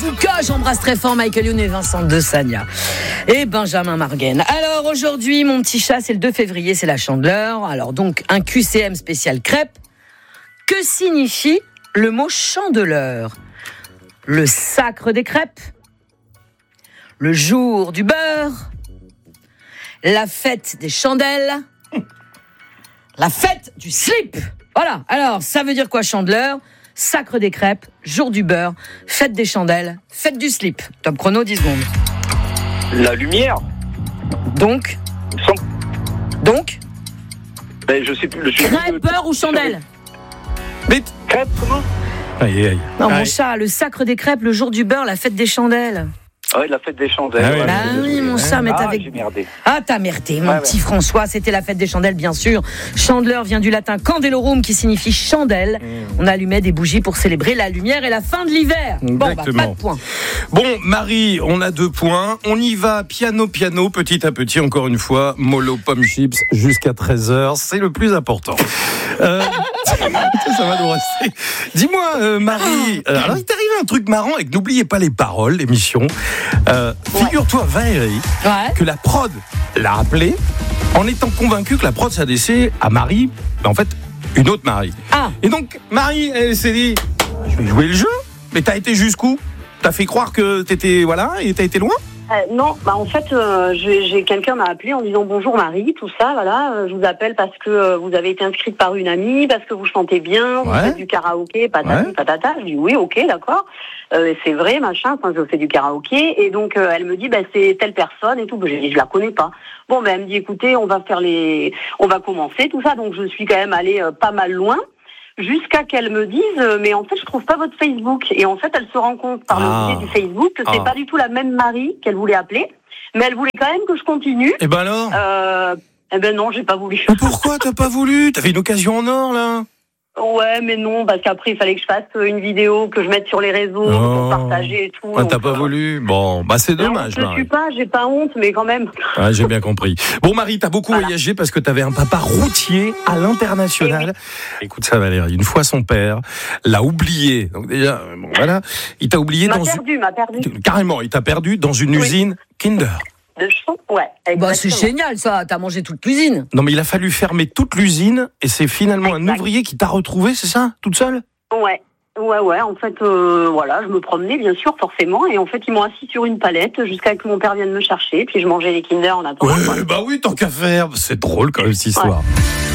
tout cas, j'embrasse très fort Michael Youn et Vincent de Sagna et Benjamin Marguenne. Alors aujourd'hui, mon petit chat, c'est le 2 février, c'est la Chandeleur. Alors donc, un QCM spécial crêpe. Que signifie le mot Chandeleur? Le sacre des crêpes? Le jour du beurre? La fête des chandelles? La fête du slip? Voilà, alors ça veut dire quoi Chandeleur? Sacre des crêpes, jour du beurre, fête des chandelles, fête du slip. Top chrono, 10 secondes. La lumière. Donc Donc Ben, je sais plus. crêpe, beurre ou chandelle? Mais Crêpe, comment? aïe. Non, mon Aïe. chat, le sacre des crêpes, le jour du beurre, la fête des chandelles. Ouais, la fête des chandelles. Ah oui, ouais, Bah je suis oui, désolé. mon chat, mais t'avais... J'ai merdé. Ah, t'as merdé, mon Ouais, petit François. C'était la fête des chandelles, bien sûr. Chandeleur vient du latin candelorum, qui signifie chandelle. On allumait des bougies pour célébrer la lumière et la fin de l'hiver. Bon, bah, pas Exactement. de point. Bon, Marie, on a 2 points. On y va piano, petit à petit, encore une fois. Mollo, pomme, chips, jusqu'à 13h. C'est le plus important. Ça va nous rester. Dis-moi, Marie, alors il t'est arrivé un truc marrant et que n'oubliez pas les paroles, l'émission. Figure-toi, Valérie, Ouais. que la prod l'a appelé en étant convaincue que la prod s'adressait à Marie, mais en fait, une autre Marie. Ah. Et donc, Marie, elle s'est dit, je vais jouer le jeu. Mais t'as été jusqu'où? T'as fait croire que t'étais, voilà, et t'as été loin? Non, en fait, quelqu'un m'a appelé en disant bonjour Marie, tout ça, voilà, je vous appelle parce que vous avez été inscrite par une amie, parce que vous chantez bien, vous Ouais. faites du karaoké, patati, Ouais. patata. Je dis oui, ok, d'accord, c'est vrai, machin, enfin, je fais du karaoké, et donc elle me dit, c'est telle personne et tout. J'ai dit, je la connais pas. Bon, elle me dit, écoutez, on va commencer tout ça, donc je suis quand même allée pas mal loin. Jusqu'à qu'elle me dise, mais en fait, je trouve pas votre Facebook. Et en fait, elle se rend compte par le biais du Facebook que c'est pas du tout la même Marie qu'elle voulait appeler. Mais elle voulait quand même que je continue. Et ben alors? Eh ben non, j'ai pas voulu. Mais pourquoi t'as pas voulu? T'avais une occasion en or, là. Ouais, mais non, parce qu'après, il fallait que je fasse une vidéo, que je mette sur les réseaux, pour partager et tout. Ah, t'as donc, pas voulu? Bon, c'est non, dommage, je Marie. suis pas, j'ai pas honte, mais quand même. Ouais, j'ai bien compris. Bon, Marie, t'as beaucoup voyagé parce que t'avais un papa routier à l'international. Écoute ça, Valérie. Une fois, son père l'a oublié. Donc déjà, bon, voilà. Il t'a oublié M'a perdu. Carrément, il t'a perdu dans une usine Kinder. De chant, ouais. Bah, c'est exactement. génial, ça. T'as mangé toute cuisine. Non, mais il a fallu fermer toute l'usine et c'est finalement un Exact. ouvrier qui t'a retrouvé, c'est ça? Toute seule? Ouais. En fait, voilà, je me promenais, bien sûr, forcément, et en fait, ils m'ont assis sur une palette jusqu'à ce que mon père vienne me chercher, puis je mangeais les Kinder en attendant. Ouais, bah oui, tant qu'à faire. C'est drôle quand même, cette histoire.